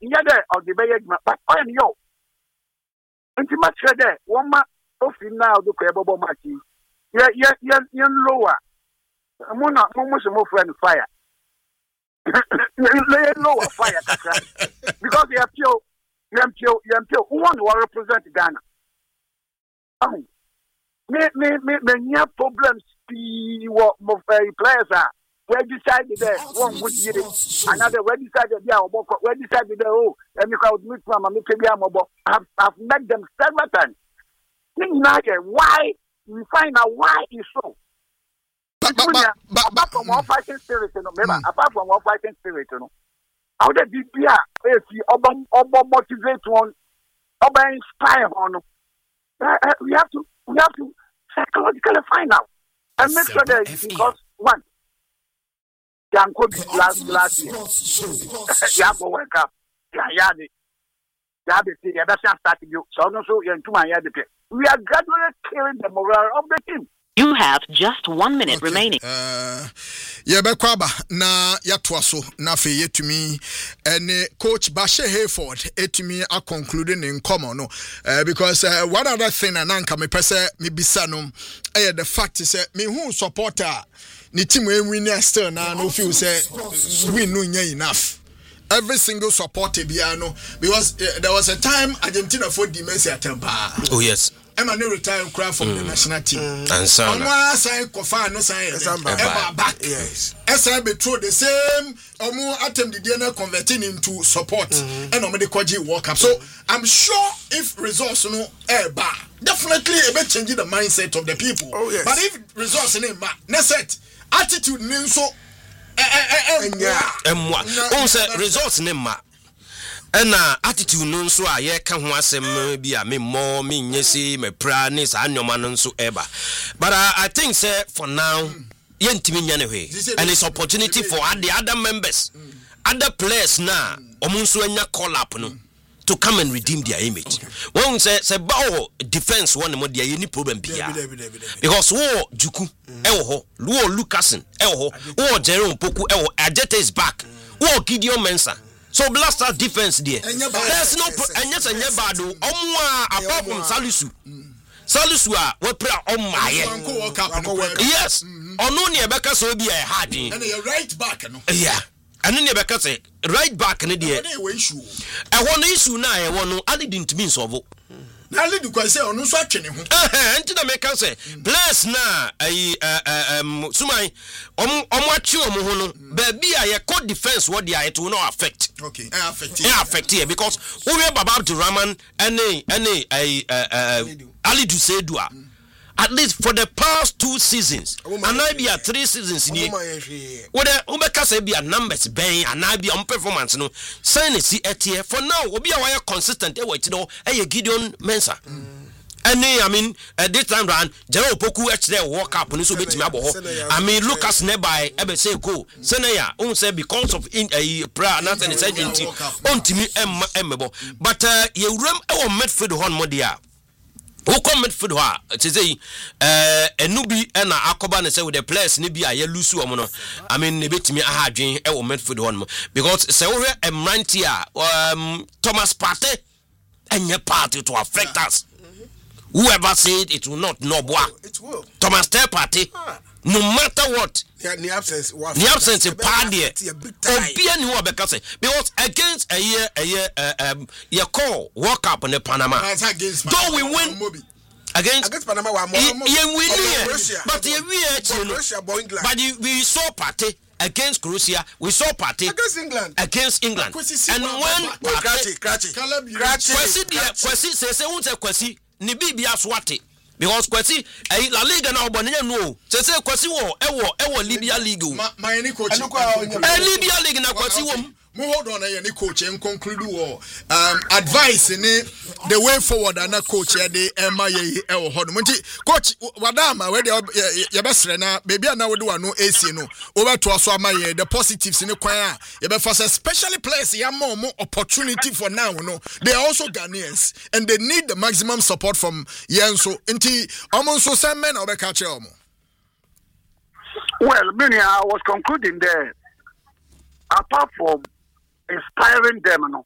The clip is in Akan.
there or the bay, but I am yo. And too much there, one man of now the credible matching. Yeah, lower. I'm almost more friend fire. Lower fire, because you have pure. Who want to represent Ghana? Me problems. What players are. Where decided there, one would get it. Another where decided, where decided, and you can meet from a mobile. I've met them several times. Why we find out why it's so. Apart from one fighting spirit, apart from one fighting spirit, how the BPR, if you motivate one, inspire one, we have to psychologically find out and make sure that because one, can could be last year. You have to wake up. We are gradually killing the morale of the team. You have just 1 minute remaining. Yebekwaba na yatwaso na fe yetumi and coach Bashe Hayford etumi a concluding in common no because one other thing ananka me pese me bisa no the fact is me who supporter ni team we win still na no feel say win no enough. Every single supporter biano because there was a time Argentina for dementia temper. Oh yes. I'm a new retired crowd from the national team. And so on one side, Kofa, no sign, back. Yes. As I betrayed the same, or more attempt the dinner converting into support and on the Kwaji World Cup. So I'm sure if results no bar, definitely a bit changing the mindset of the people. Oh, yes. But if results in it, next attitude means so. Results in ma. And attitude no so a ye ka ho asem bi a me more me nyesi me pra ni sa anyoma no so eba. But I think say for now yentimi nya ne hwe and it's opportunity for the other members other players na omunso anya call up no to come and redeem their image. When say bawo defense one mo dia any problem bia because wo Juku ho wo Lucasen ho wo Jerome Poku Ajete is back wo Gideon Mensah. So Blaster defense there. There's no and yes and bad apart from Salisu. Salisu we pray on my yes. Ono ne beka so bi e hard. And you right back no. Yeah. And ne beka say right back ne there. issue. E won issue na e won no ade didn't mean solve. Na lead kwa say ono so atwene ho. Enti na make say place na sumai atwe omo ho no ba bia ye code defense what dia it will not affect. Okay. Affect here because we Baba Abdurrahman any Ali Dusedua at least for the past 2 seasons and I be 3 seasons in what Umeka say be numbers ben and I be on performance no sign see etie for now obi a wire consistent e wait no Gideon Mensah I mean this time round Jerome Poku actually walk up so betimi abo I mean Lucas nearby ebe say go seneya on say because of in prayer and the surgery on timi emmebo but ye wram e midfield hon modia who come midfield ha to say enubi na akoba ne say with the players ni bia ye lusu omo no I mean ne betimi ahadwen e midfield hon mo because say we Emrantia Thomas Partey enye party to affect us. Whoever said it will not, no boy. It will. Thomas Partey, no matter what. The absence is party. Because against a year call walk up in the Panama. Though we win against Panama, but we saw Partey against Croatia, we saw Partey against England. And when Kwesi ni bibia swate because Kwesi La Liga na obonye no say Kwesi wo ewo Libya League my any coach Libya League na Kwesi wo hold on any coach and conclude advice in the way forward and coach de ema ye ewo hodo coach wadama we ye besre na baby na we do no AC no over to aso ama ye the positives in the kwan ye be for especially players ya more opportunity for now no they are also Ghanaians and they need the maximum support from yenso nti omonso semen obeka che omo. Well, many I was concluding there apart from inspiring them,